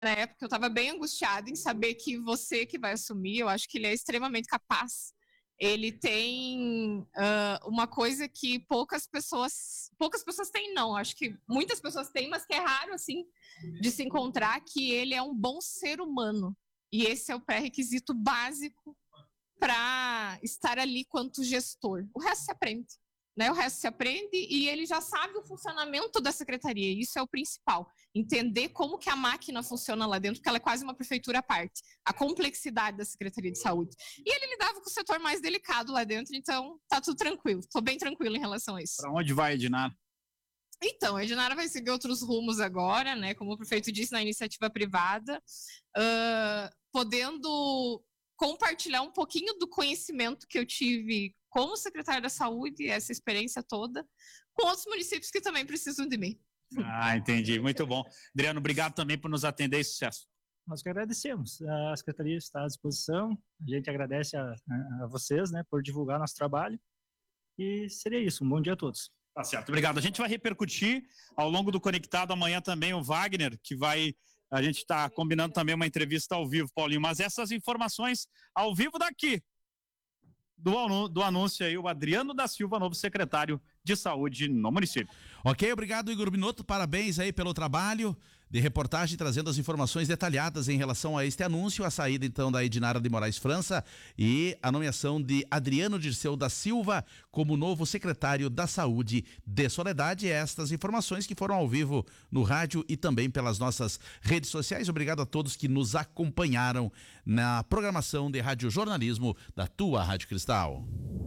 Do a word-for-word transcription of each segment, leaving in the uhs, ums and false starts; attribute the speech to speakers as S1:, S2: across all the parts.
S1: na época eu estava bem angustiada em saber que você que vai assumir, eu acho que ele é extremamente capaz. Ele tem uh, uma coisa que poucas pessoas, poucas pessoas têm, não, acho que muitas pessoas têm, mas que é raro, assim, de se encontrar, que ele é um bom ser humano. E esse é o pré-requisito básico para estar ali quanto gestor. O resto se aprende. Né, o resto se aprende e ele já sabe o funcionamento da secretaria, isso é o principal, entender como que a máquina funciona lá dentro, porque ela é quase uma prefeitura à parte, a complexidade da Secretaria de Saúde. E ele lidava com o setor mais delicado lá dentro, então tá tudo tranquilo, tô bem tranquilo em relação a isso.
S2: Para onde vai, Edinara?
S1: Então, a Edinara vai seguir outros rumos agora, né, como o prefeito disse, na iniciativa privada, uh, podendo compartilhar um pouquinho do conhecimento que eu tive como secretária da Saúde, essa experiência toda, com outros municípios que também precisam de mim.
S2: Ah, entendi. Muito bom. Adriano, obrigado também por nos atender e sucesso.
S3: Nós que agradecemos. A Secretaria está à disposição. A gente agradece a, a, a vocês, né, por divulgar nosso trabalho. E seria isso. Um bom dia a todos.
S2: Tá certo. Obrigado. A gente vai repercutir ao longo do Conectado amanhã também o Wagner, que vai... A gente está combinando também uma entrevista ao vivo, Paulinho. Mas essas informações ao vivo daqui. Do, do anúncio aí, o Adriano da Silva, novo secretário de saúde no município.
S4: Ok, obrigado, Igor Binotto, parabéns aí pelo trabalho de reportagem, trazendo as informações detalhadas em relação a este anúncio, a saída então da Edinara de Moraes França e a nomeação de Adriano Dirceu da Silva como novo secretário da Saúde de Soledade. Estas informações que foram ao vivo no rádio e também pelas nossas redes sociais. Obrigado a todos que nos acompanharam na programação de radiojornalismo da tua Rádio Cristal.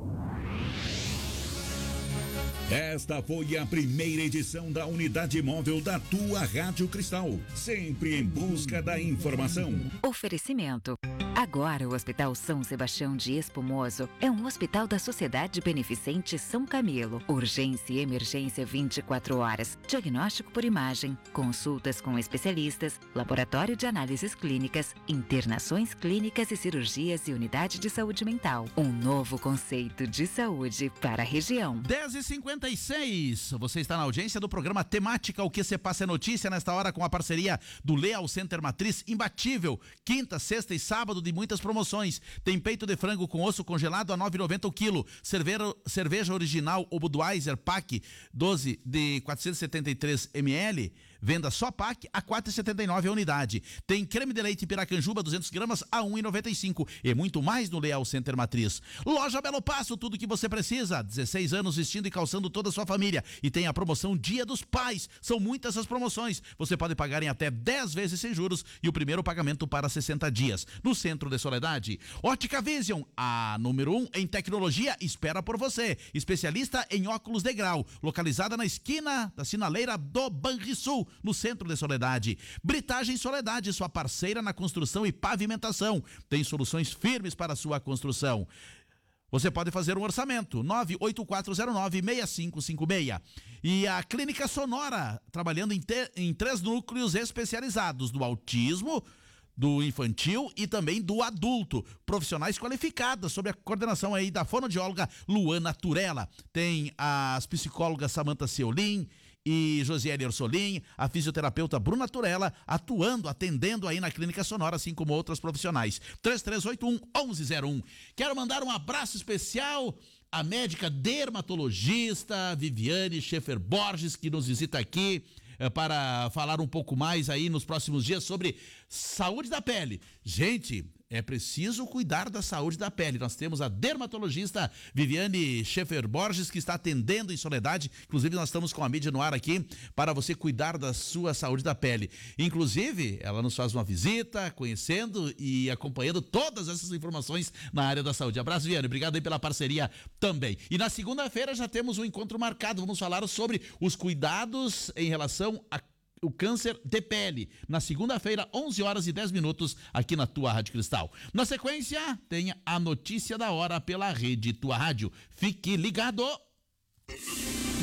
S5: Esta foi a primeira edição da unidade móvel da tua Rádio Cristal, sempre em busca da informação.
S6: Oferecimento. Agora o Hospital São Sebastião de Espumoso é um hospital da Sociedade Beneficente São Camilo. Urgência e emergência vinte e quatro horas. Diagnóstico por imagem, consultas com especialistas, laboratório de análises clínicas, internações clínicas e cirurgias e unidade de saúde mental. Um novo conceito de saúde para a região.
S4: dez e cinquenta e seis. Você está na audiência do programa Temática O Que Se Passa é Notícia, nesta hora com a parceria do Leal Center Matriz, imbatível. Quinta, sexta e sábado de muitas promoções. Tem peito de frango com osso congelado a nove reais e noventa centavos o quilo. Cerveja, cerveja original ou Budweiser Pack doze de quatrocentos e setenta e três mililitros. Venda só Pack a quatro reais e setenta e nove centavos a unidade. Tem creme de leite Piracanjuba duzentas gramas a um real e noventa e cinco centavos. E muito mais no Leal Center Matriz. Loja Belo Passo, tudo que você precisa. dezesseis anos vestindo e calçando toda a sua família. E tem a promoção Dia dos Pais. São muitas as promoções. Você pode pagar em até dez vezes sem juros e o primeiro pagamento para sessenta dias. No centro de Soledade. Ótica Vision, a número um em tecnologia, espera por você. Especialista em óculos de grau. Localizada na esquina da sinaleira do Banrisul, no centro de Soledade. Britagem Soledade, sua parceira na construção e pavimentação. Tem soluções firmes para a sua construção. Você pode fazer um orçamento, nove oito quatro zero nove seis cinco cinco seis. E a Clínica Sonora, trabalhando em, te, em três núcleos especializados, do autismo, do infantil e também do adulto. Profissionais qualificadas, sob a coordenação aí da fonoaudióloga Luana Turella. Tem as psicólogas Samantha Seolim e Josiele Orsolim, a fisioterapeuta Bruna Turella, atuando, atendendo aí na Clínica Sonora, assim como outras profissionais. três três oito um, um um zero um. Quero mandar um abraço especial à médica dermatologista Viviane Schaefer Borges, que nos visita aqui é, para falar um pouco mais aí nos próximos dias sobre saúde da pele. Gente, é preciso cuidar da saúde da pele. Nós temos a dermatologista Viviane Schaefer Borges, que está atendendo em Soledade. Inclusive, nós estamos com a mídia no ar aqui para você cuidar da sua saúde da pele. Inclusive, ela nos faz uma visita, conhecendo e acompanhando todas essas informações na área da saúde. Abraço, Viviane. Obrigado aí pela parceria também. E na segunda-feira já temos um encontro marcado. Vamos falar sobre os cuidados em relação a o câncer de pele, na segunda-feira, onze horas e dez minutos, aqui na tua Rádio Cristal. Na sequência, tem a notícia da hora pela rede Tua Rádio. Fique ligado!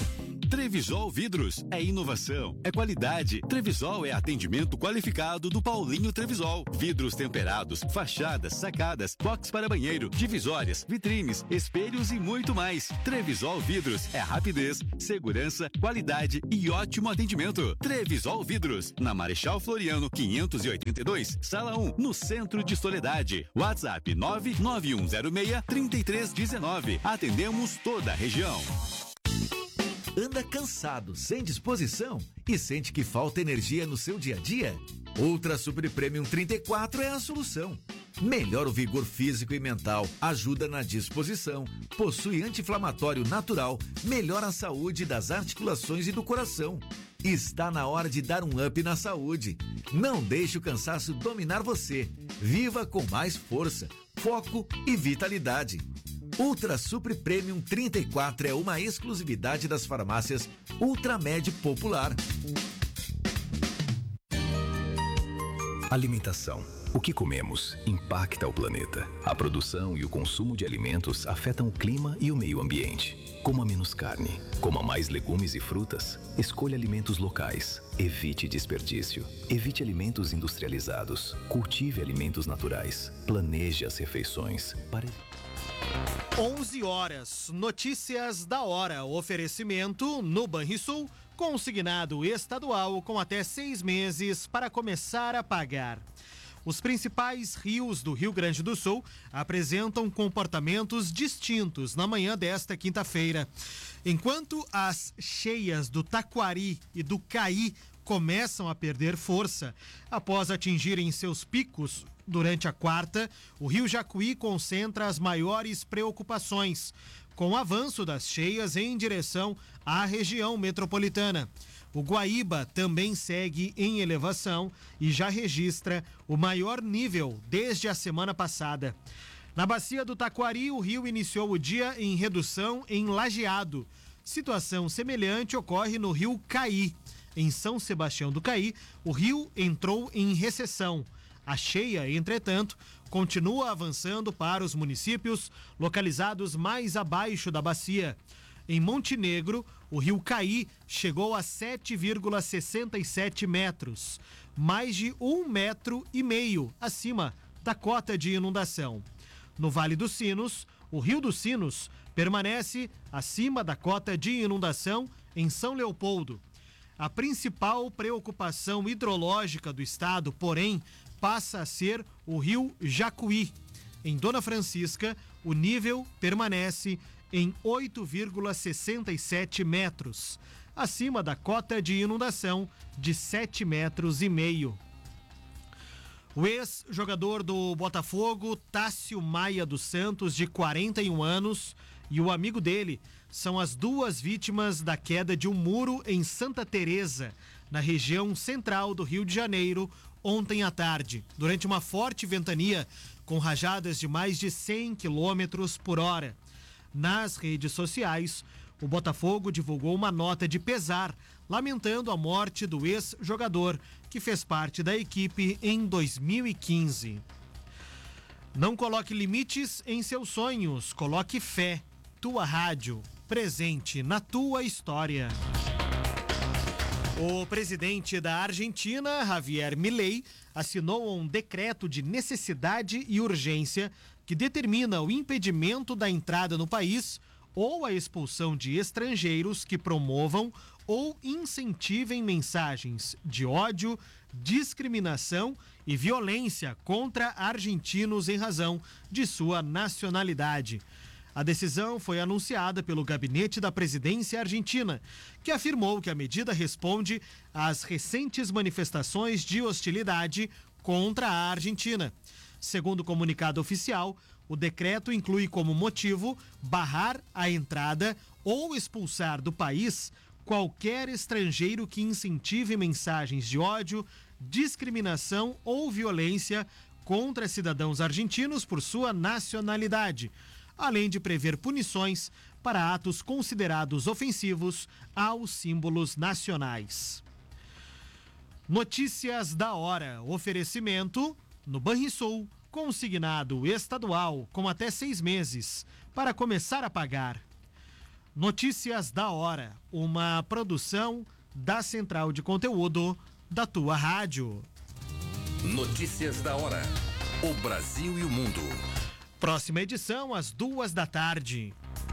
S7: Trevisol Vidros é inovação, é qualidade. Trevisol é atendimento qualificado do Paulinho Trevisol. Vidros temperados, fachadas, sacadas, box para banheiro, divisórias, vitrines, espelhos e muito mais. Trevisol Vidros é rapidez, segurança, qualidade e ótimo atendimento. Trevisol Vidros, na Marechal Floriano quinhentos e oitenta e dois, Sala um, no centro de Soledade. WhatsApp nove nove um zero seis, três três um nove. Atendemos toda a região.
S8: Anda cansado, sem disposição e sente que falta energia no seu dia a dia? Ultra Super Premium trinta e quatro é a solução. Melhora o vigor físico e mental, ajuda na disposição, possui anti-inflamatório natural, melhora a saúde das articulações e do coração. Está na hora de dar um up na saúde. Não deixe o cansaço dominar você. Viva com mais força, foco e vitalidade. Ultra Super Premium trinta e quatro é uma exclusividade das farmácias Ultramed Popular.
S9: Alimentação. O que comemos impacta o planeta. A produção e o consumo de alimentos afetam o clima e o meio ambiente. Coma menos carne, coma mais legumes e frutas, escolha alimentos locais, evite desperdício, evite alimentos industrializados, cultive alimentos naturais, planeje as refeições para...
S10: onze horas, notícias da hora, oferecimento no Banrisul, consignado estadual com até seis meses para começar a pagar. Os principais rios do Rio Grande do Sul apresentam comportamentos distintos na manhã desta quinta-feira. Enquanto as cheias do Taquari e do Caí começam a perder força após atingirem seus picos durante a quarta, o Rio Jacuí concentra as maiores preocupações, com o avanço das cheias em direção à região metropolitana. O Guaíba também segue em elevação e já registra o maior nível desde a semana passada. Na bacia do Taquari, o rio iniciou o dia em redução em Lajeado. Situação semelhante ocorre no Rio Caí. Em São Sebastião do Caí, o rio entrou em recessão. A cheia, entretanto, continua avançando para os municípios localizados mais abaixo da bacia. Em Montenegro, o rio Caí chegou a sete vírgula sessenta e sete metros, mais de um metro e meio acima da cota de inundação. No Vale dos Sinos, o Rio dos Sinos permanece acima da cota de inundação em São Leopoldo. A principal preocupação hidrológica do estado, porém, passa a ser o rio Jacuí. Em Dona Francisca, o nível permanece em oito vírgula sessenta e sete metros, acima da cota de inundação de sete metros e meio. O ex-jogador do Botafogo, Tássio Maia dos Santos, de quarenta e um anos, e o amigo dele são as duas vítimas da queda de um muro em Santa Teresa, na região central do Rio de Janeiro, ontem à tarde, durante uma forte ventania com rajadas de mais de cem quilômetros por hora. Nas redes sociais, o Botafogo divulgou uma nota de pesar, lamentando a morte do ex-jogador, que fez parte da equipe em dois mil e quinze. Não coloque limites em seus sonhos, coloque fé. Tua rádio, presente na tua história. O presidente da Argentina, Javier Milei, assinou um decreto de necessidade e urgência que determina o impedimento da entrada no país ou a expulsão de estrangeiros que promovam ou incentivem mensagens de ódio, discriminação e violência contra argentinos em razão de sua nacionalidade. A decisão foi anunciada pelo gabinete da presidência argentina, que afirmou que a medida responde às recentes manifestações de hostilidade contra a Argentina. Segundo o comunicado oficial, o decreto inclui como motivo barrar a entrada ou expulsar do país qualquer estrangeiro que incentive mensagens de ódio, discriminação ou violência contra cidadãos argentinos por sua nacionalidade, além de prever punições para atos considerados ofensivos aos símbolos nacionais. Notícias da hora. Oferecimento no Banrisul, consignado estadual com até seis meses para começar a pagar. Notícias da hora, uma produção da Central de Conteúdo da tua rádio.
S11: Notícias da hora. O Brasil e o mundo.
S10: Próxima edição às duas da tarde.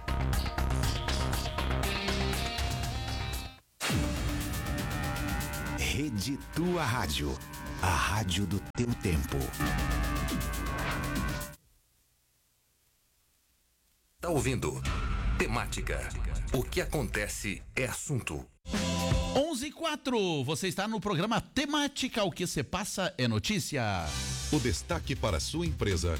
S12: Rede Tua Rádio. A rádio do teu tempo.
S11: Tá ouvindo? Temática. O que acontece é assunto.
S4: onze e quatro, você está no programa Temática, o que se passa é notícia.
S13: O destaque para sua empresa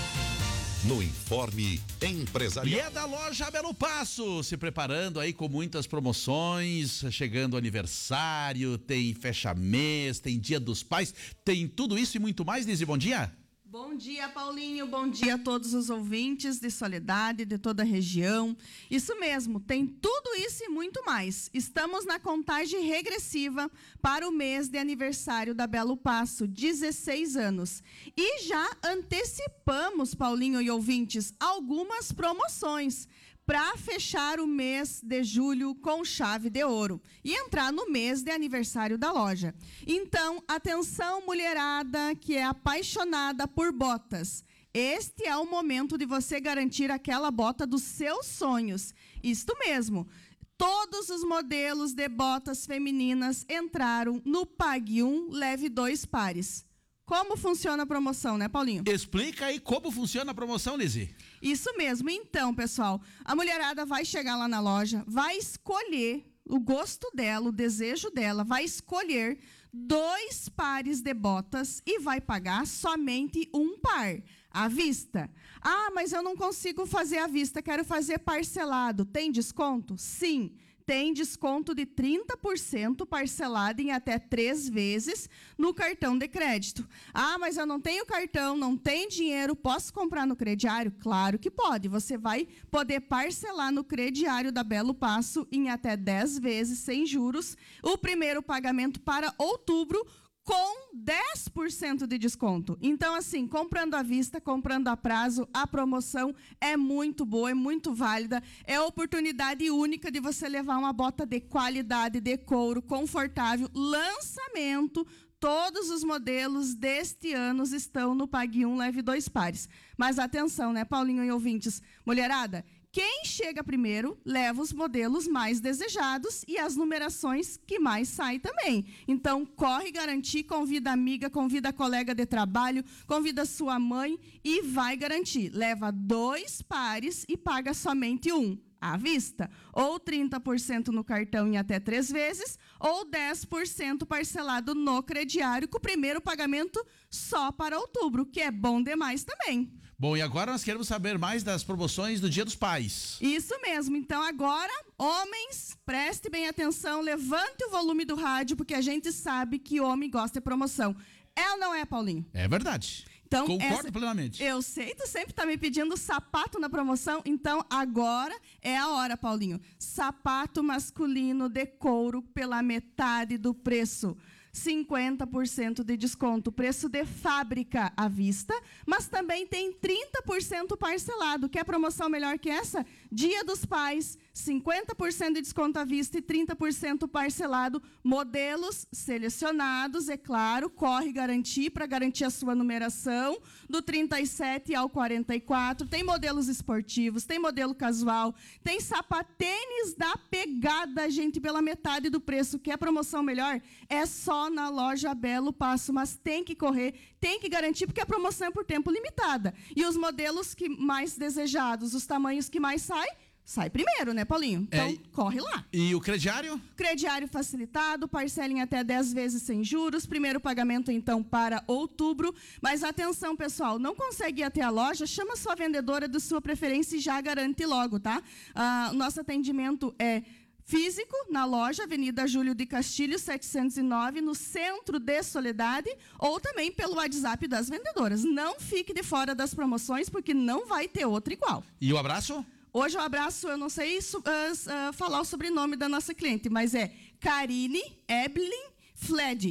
S13: no Informe Empresarial.
S4: E é da loja Belo Passo, se preparando aí com muitas promoções, chegando o aniversário, tem fecha-mês, tem Dia dos Pais, tem tudo isso e muito mais, Lizzy, bom dia.
S14: Bom dia, Paulinho. Bom dia a todos os ouvintes de Soledade, de toda a região. Isso mesmo, tem tudo isso e muito mais. Estamos na contagem regressiva para o mês de aniversário da Belo Passo, dezesseis anos. E já antecipamos, Paulinho e ouvintes, algumas promoções para fechar o mês de julho com chave de ouro e entrar no mês de aniversário da loja. Então, atenção, mulherada que é apaixonada por botas. Este é o momento de você garantir aquela bota dos seus sonhos. Isto mesmo. Todos os modelos de botas femininas entraram no Pague Um, Leve Dois Pares. Como funciona a promoção, né, Paulinho?
S4: Explica aí como funciona a promoção, Lizzy.
S14: Isso mesmo. Então, pessoal, a mulherada vai chegar lá na loja, vai escolher o gosto dela, o desejo dela, vai escolher dois pares de botas e vai pagar somente um par, à vista. Ah, mas eu não consigo fazer à vista, quero fazer parcelado. Tem desconto? Sim. Tem desconto de trinta por cento parcelado em até três vezes no cartão de crédito. Ah, mas eu não tenho cartão, não tenho dinheiro, posso comprar no crediário? Claro que pode. Você vai poder parcelar no crediário da Belo Passo em até dez vezes sem juros. O primeiro pagamento para outubro com dez por cento de desconto. Então, assim, comprando à vista, comprando a prazo, a promoção é muito boa, é muito válida. É a oportunidade única de você levar uma bota de qualidade, de couro, confortável, lançamento. Todos os modelos deste ano estão no Pague Um, Leve Dois Pares. Mas atenção, né, Paulinho e ouvintes? Mulherada, quem chega primeiro leva os modelos mais desejados e as numerações que mais saem também. Então, corre garantir, convida a amiga, convida a colega de trabalho, convida a sua mãe e vai garantir. Leva dois pares e paga somente um, à vista. Ou trinta por cento no cartão em até três vezes, ou dez por cento parcelado no crediário, com o primeiro pagamento só para outubro, que é bom demais também.
S4: Bom, e agora nós queremos saber mais das promoções do Dia dos Pais.
S14: Isso mesmo. Então, agora, homens, preste bem atenção, levante o volume do rádio, porque a gente sabe que homem gosta de promoção. É ou não é, Paulinho?
S4: É verdade. Então, concordo essa, plenamente.
S14: Eu sei, tu sempre tá me pedindo sapato na promoção, então agora é a hora, Paulinho. Sapato masculino de couro pela metade do preço. cinquenta por cento de desconto, preço de fábrica à vista, mas também tem trinta por cento parcelado. Quer promoção melhor que essa? Dia dos Pais, cinquenta por cento de desconto à vista e trinta por cento parcelado. Modelos selecionados, é claro, corre garantir para garantir a sua numeração, do trinta e sete ao quarenta e quatro. Tem modelos esportivos, tem modelo casual, tem sapatênis da pegada, gente, pela metade do preço. Quer promoção melhor? É só na loja Belo Passo, mas tem que correr, tem que garantir, porque a promoção é por tempo limitada. E os modelos que mais desejados, os tamanhos que mais saem, sai primeiro, né, Paulinho? Então, é, corre lá.
S4: E o crediário?
S14: Crediário facilitado, parcela em até dez vezes sem juros, primeiro pagamento, então, para outubro. Mas atenção, pessoal, não consegue ir até a loja, chama sua vendedora de sua preferência e já garante logo, tá? Ah, nosso atendimento é físico, na loja, Avenida Júlio de Castilho, setecentos e nove, no centro de Soledade, ou também pelo WhatsApp das vendedoras. Não fique de fora das promoções, porque não vai ter outra igual.
S4: E o abraço?
S14: Hoje o abraço, eu não sei uh, uh, falar o sobrenome da nossa cliente, mas é Karine Eblin Fled.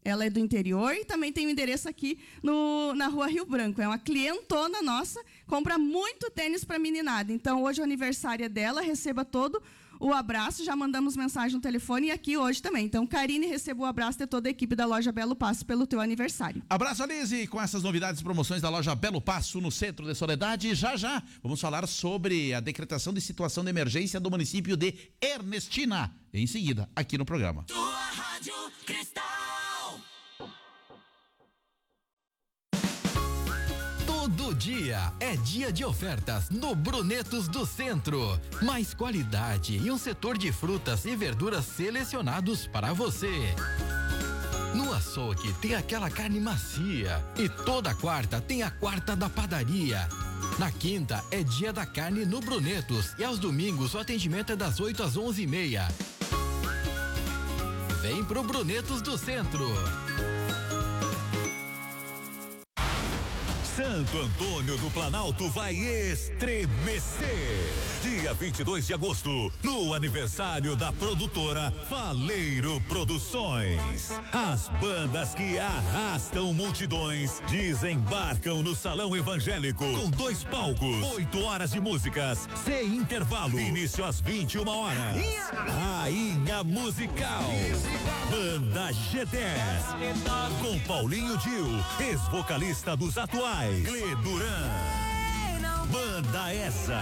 S14: Ela é do interior e também tem um endereço aqui no, na Rua Rio Branco. É uma clientona nossa, compra muito tênis para meninada. Então, hoje é o aniversário dela, receba todo o abraço. Já mandamos mensagem no telefone e aqui hoje também. Então, Karine, receba o abraço de toda a equipe da loja Belo Passo pelo teu aniversário.
S4: Abraço, Alize, com essas novidades e promoções da loja Belo Passo, no centro de Soledade. E já, já, vamos falar sobre a decretação de situação de emergência do município de Ernestina. Em seguida, aqui no programa.
S15: Tua Rádio Cristal.
S16: Todo dia é dia de ofertas no Brunetos do Centro. Mais qualidade e um setor de frutas e verduras selecionados para você. No açougue tem aquela carne macia e toda quarta tem a quarta da padaria. Na quinta é dia da carne no Brunetos e aos domingos o atendimento é das oito às onze e meia. Vem pro Brunetos do Centro.
S17: Santo Antônio do Planalto vai estremecer. Dia vinte e dois de agosto, no aniversário da produtora Faleiro Produções. As bandas que arrastam multidões desembarcam no Salão Evangélico com dois palcos, oito horas de músicas, sem intervalo. Início às vinte e uma horas. Rainha Musical. Banda G dez. Com Paulinho Dil, ex-vocalista dos atuais. Gle Duran, Banda Essa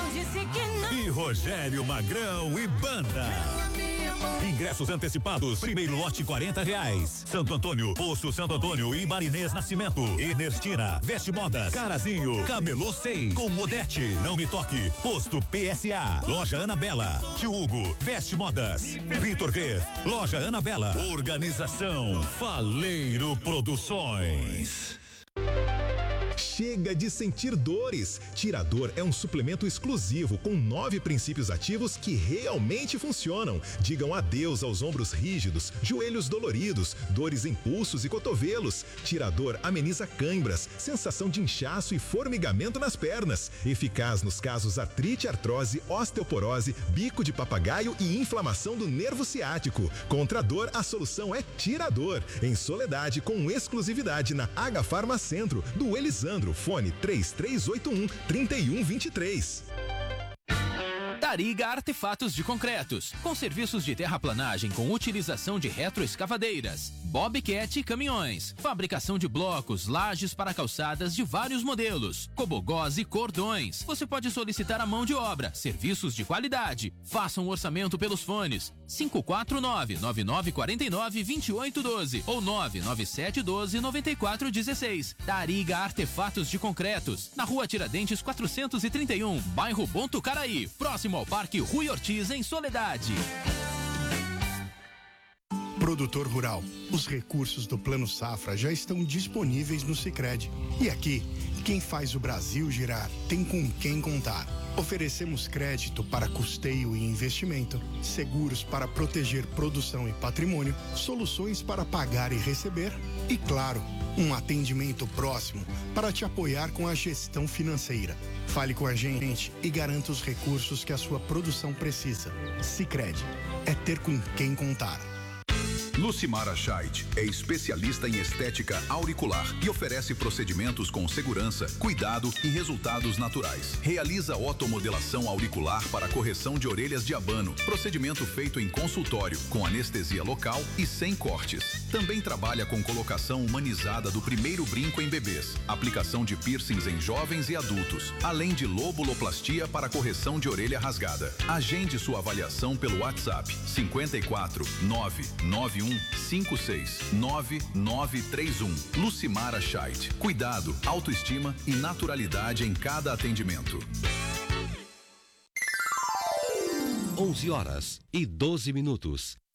S17: e Rogério Magrão e Banda. Ingressos antecipados, primeiro lote quarenta reais. Santo Antônio, Poço Santo Antônio e Marinês Nascimento. Ernestina, Veste Modas, Carazinho, Camelô seis, com Modete, Não Me Toque, Posto P S A, Loja Anabela, Tio Hugo, Veste Modas, Vitor G, Loja Anabela. Organização Faleiro Produções.
S18: Chega de sentir dores. Tirador é um suplemento exclusivo com nove princípios ativos que realmente funcionam. Digam adeus aos ombros rígidos, joelhos doloridos, dores em pulsos e cotovelos. Tirador ameniza cãibras, sensação de inchaço e formigamento nas pernas. Eficaz nos casos artrite, artrose, osteoporose, bico de papagaio e inflamação do nervo ciático. Contra a dor, a solução é Tirador. Em Soledade, com exclusividade na H Farma Centro, do Elisandro. Fone três três oito um, três um dois três.
S19: Tariga Artefatos de Concretos, com serviços de terraplanagem com utilização de retroescavadeiras, bobcat e caminhões, fabricação de blocos, lajes para calçadas de vários modelos, cobogós e cordões. Você pode solicitar a mão de obra, serviços de qualidade. Faça um orçamento pelos fones cinco quatro nove, nove nove quatro nove, dois oito um dois ou nove nove sete um dois, nove quatro um seis. Tariga Artefatos de Concretos, na Rua Tiradentes quatrocentos e trinta e um, bairro Bom Tucaraí, próximo ao Parque Rui Ortiz, em Soledade.
S20: Produtor rural, os recursos do Plano Safra já estão disponíveis no Sicredi. E aqui, quem faz o Brasil girar tem com quem contar. Oferecemos crédito para custeio e investimento, seguros para proteger produção e patrimônio, soluções para pagar e receber e, claro, um atendimento próximo para te apoiar com a gestão financeira. Fale com a gente e garanta os recursos que a sua produção precisa. Sicredi, é ter com quem contar.
S21: Lucimara Scheidt é especialista em estética auricular e oferece procedimentos com segurança, cuidado e resultados naturais. Realiza otomodelação auricular para correção de orelhas de abano, procedimento feito em consultório, com anestesia local e sem cortes. Também trabalha com colocação humanizada do primeiro brinco em bebês, aplicação de piercings em jovens e adultos, além de lobuloplastia para correção de orelha rasgada. Agende sua avaliação pelo WhatsApp cinco quatro nove nove um cinco seis nove nove três um. Lucimara Scheidt. Cuidado, autoestima e naturalidade em cada atendimento.
S22: onze horas e doze minutos.